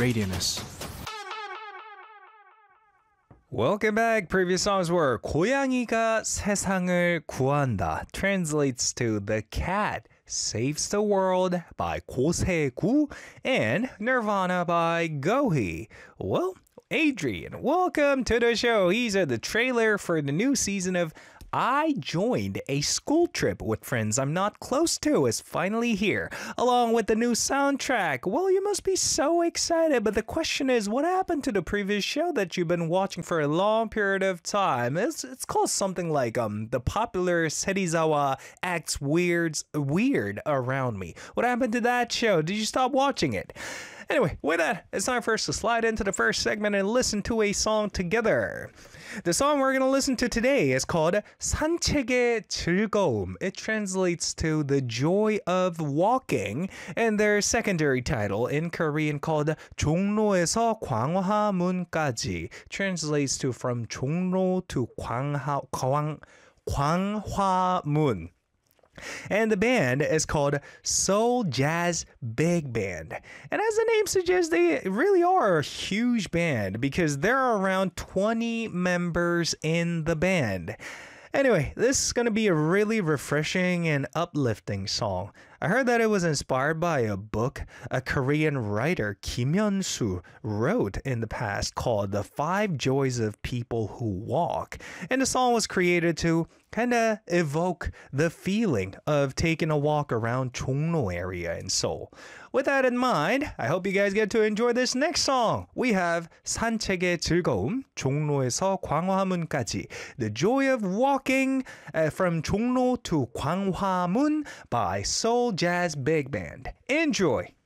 Radianess. Welcome back. Previous songs were 고양이가 세상을 구한다. Translates to The Cat Saves the World by 고세구 and Nirvana by Gohee. Well, Adrian, welcome to the show. He's at the trailer for the new season of I Joined a School Trip with Friends I'm Not Close To is finally here, along with the new soundtrack. Well, you must be so excited, but the question is, what happened to the previous show that you've been watching for a long period of time? It's called something like the popular Serizawa Acts Weird Around Me. What happened to that show? Did you stop watching it? Anyway, with that, it's time for us to slide into the first segment and listen to a song together. The song we're going to listen to today is called 산책의 즐거움. It translates to the joy of walking, and their secondary title in Korean called 종로에서 광화문까지 translates to from 종로 to 광화문. And the band is called Seoul Jazz Big Band. And as the name suggests, they really are a huge band because there are around 20 members in the band. Anyway, this is going to be a really refreshing and uplifting song. I heard that it was inspired by a book a Korean writer, Kim Hyun-soo, wrote in the past called The 5 Joys of People Who Walk. And the song was created to kind of evoke the feeling of taking a walk around Chungno area in Seoul. With that in mind, I hope you guys get to enjoy this next song. We have 산책의 즐거움, 종로에서 광화문까지. The joy of walking from 종로 to 광화문 by Seoul Jazz Big Band. Enjoy!